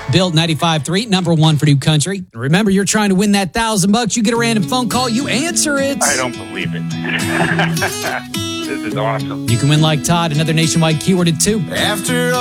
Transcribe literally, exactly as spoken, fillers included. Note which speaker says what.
Speaker 1: Built ninety-five point three, number one for New Country. Remember, you're trying to win that thousand bucks. You get a random phone call, you answer it.
Speaker 2: I don't believe it. This is awesome.
Speaker 1: You can win like Todd, another nationwide keyword at two.
Speaker 3: After